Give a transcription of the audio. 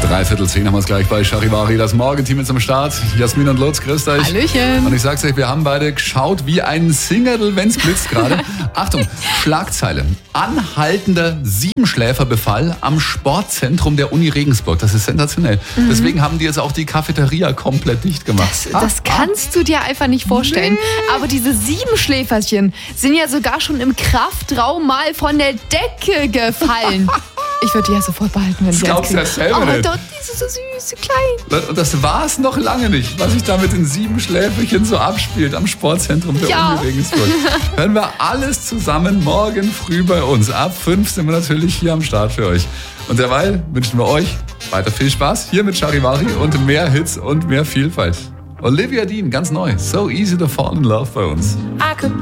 10:15 haben wir es gleich bei Charivari. Das Morgenteam ist am Start. Jasmin und Lutz, grüßt euch. Hallöchen. Und ich sag's euch, wir haben beide geschaut wie ein Singerl, wenn's blitzt gerade. Achtung, Schlagzeile. Anhaltender Siebenschläferbefall am Sportzentrum der Uni Regensburg. Das ist sensationell. Deswegen haben die jetzt auch die Cafeteria komplett dicht gemacht. Das kannst du dir einfach nicht vorstellen. Nee. Aber diese Siebenschläferchen sind ja sogar schon im Kraftraum mal von der Decke gefallen. Ich würde die ja sofort behalten, wenn das die glaubst du ja selber nicht. Doch, die sind so süß, so klein. Und das war's noch lange nicht, was sich da mit den Siebenschläferchen so abspielt am Sportzentrum der Uni Regensburg. Hören wir alles zusammen morgen früh bei uns. Ab 5 sind wir natürlich hier am Start für euch. Und derweil wünschen wir euch weiter viel Spaß hier mit Charivari und mehr Hits und mehr Vielfalt. Olivia Dean, ganz neu. So easy to fall in love bei uns.